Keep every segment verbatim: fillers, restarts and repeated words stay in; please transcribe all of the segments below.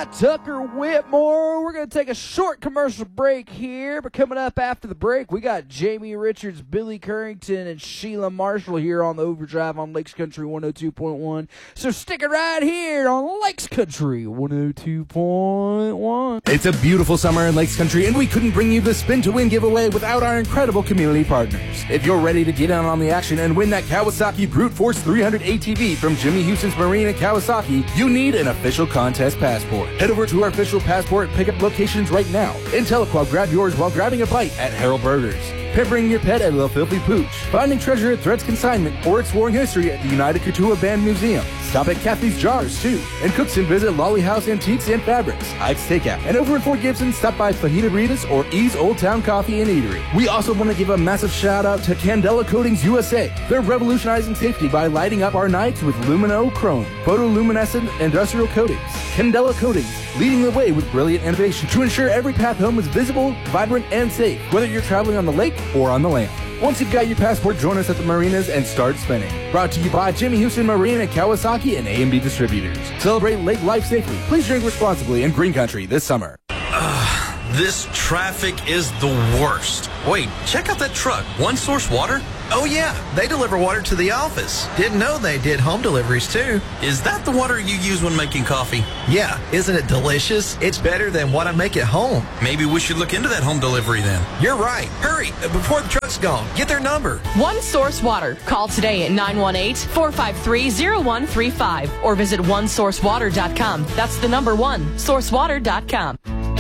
by Tucker Whitmore. We're going to take a short commercial break here, but coming up after the break, we got Jamie Richards, Billy Currington, and Sheila Marshall here on the Overdrive on Lakes Country one oh two point one. So stick it right here on Lakes Country one oh two point one. It's a beautiful summer in Lakes Country, and we couldn't bring you the Spin to Win giveaway without our incredible community partners. If you're ready to get in on the action and win that Kawasaki Brute Force three hundred A T V from Jimmy Houston's Marine at Kawasaki, you need an official contest passport. Head over to our official passport pickup locations right now. In Tahlequah, grab yours while grabbing a bite at Harold Burgers. Peppering your pet at La Filthy Pooch. Finding treasure at Threads Consignment or exploring history at the United Couture Band Museum. Stop at Kathy's Jars, too. In Cookson, visit Lolly House Antiques and Fabrics, Ike's Takeout. And over in Fort Gibson, stop by Fajita Rita's or E's Old Town Coffee and Eatery. We also want to give a massive shout out to Candela Coatings U S A. They're revolutionizing safety by lighting up our nights with Lumino Chrome, photoluminescent industrial coatings. Candela Coatings, leading the way with brilliant innovation to ensure every path home is visible, vibrant, and safe, whether you're traveling on the lake or on the land. Once you've got your passport, join us at the marinas and start spinning. Brought to you by Jimmy Houston Marine at Kawasaki and A and B Distributors. Celebrate lake life safely. Please drink responsibly in Green Country this summer. Uh, this traffic is the worst. Wait, check out that truck. One Source Water? Oh, yeah. They deliver water to the office. Didn't know they did home deliveries, too. Is that the water you use when making coffee? Yeah. Isn't it delicious? It's better than what I make at home. Maybe we should look into that home delivery then. You're right. Hurry, before the truck's gone. Get their number. One Source Water. Call today at nine one eight, four five three, zero one three five or visit one source water dot com. That's the number one, source water dot com.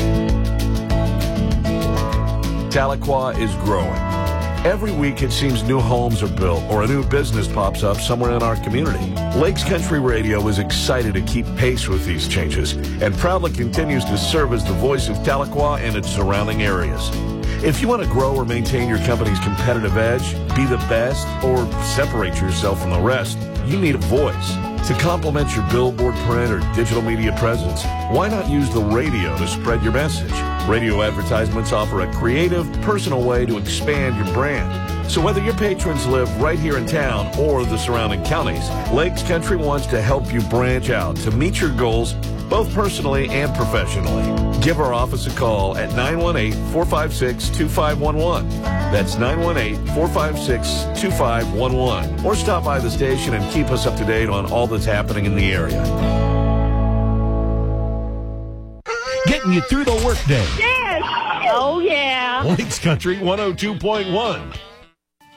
Tahlequah is growing. Every week it seems new homes are built or a new business pops up somewhere in our community. Lakes Country Radio is excited to keep pace with these changes and proudly continues to serve as the voice of Tahlequah and its surrounding areas. If you want to grow or maintain your company's competitive edge, be the best, or separate yourself from the rest, you need a voice. To complement your billboard, print, or digital media presence, why not use the radio to spread your message? Radio advertisements offer a creative, personal way to expand your brand. So whether your patrons live right here in town or the surrounding counties, Lakes Country wants to help you branch out to meet your goals both personally and professionally. Give our office a call at nine one eight, four five six, two five one one. That's nine one eight, four five six, two five one one. Or stop by the station and keep us up to date on all that's happening in the area. Getting you through the workday. Yes! Oh, yeah. Lakes Country one oh two point one.